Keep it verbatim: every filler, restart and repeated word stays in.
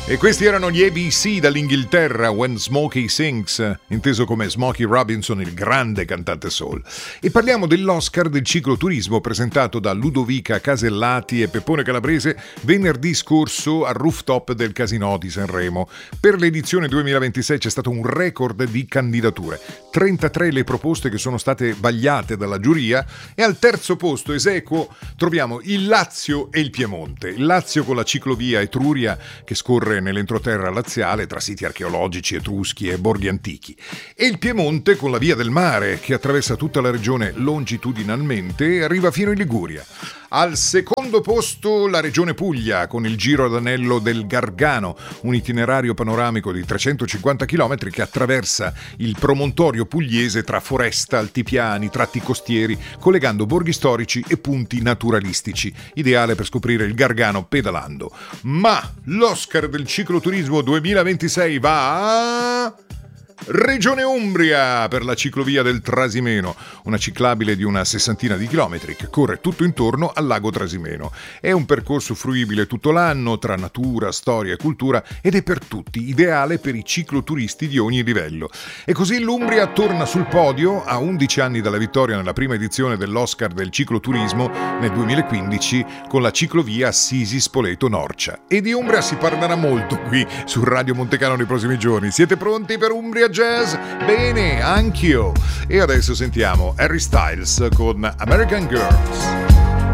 E questi erano gli A B C dall'Inghilterra, When Smokey Sings, inteso come Smokey Robinson, il grande cantante soul. E parliamo dell'Oscar del cicloturismo presentato da Ludovica Casellati e Peppone Calabrese venerdì scorso al rooftop del Casinò di Sanremo. Per l'edizione duemilaventisei c'è stato un record di candidature, trentatré le proposte che sono state vagliate dalla giuria, e al terzo posto esequo troviamo il Lazio e il Piemonte. Il Lazio con la ciclovia Etruria che scorre nell'entroterra laziale tra siti archeologici, etruschi e borghi antichi, e il Piemonte con la via del mare che attraversa tutta la regione longitudinalmente e arriva fino in Liguria. Al secondo posto la regione Puglia con il Giro ad Anello del Gargano, un itinerario panoramico di trecentocinquanta chilometri che attraversa il promontorio pugliese tra foresta, altipiani, tratti costieri, collegando borghi storici e punti naturalistici, ideale per scoprire il Gargano pedalando. Ma l'Oscar del cicloturismo duemilaventisei va a Regione Umbria per la ciclovia del Trasimeno, una ciclabile di una sessantina di chilometri che corre tutto intorno al lago Trasimeno. È un percorso fruibile tutto l'anno tra natura, storia e cultura ed è per tutti, ideale per i cicloturisti di ogni livello. E così l'Umbria torna sul podio a undici anni dalla vittoria nella prima edizione dell'Oscar del cicloturismo nel duemilaquindici con la ciclovia Assisi-Spoleto-Norcia. E di Umbria si parlerà molto qui su Radio Montecano nei prossimi giorni. Siete pronti per Umbria Jazz? Bene, anch'io. E adesso sentiamo Harry Styles con American Girls.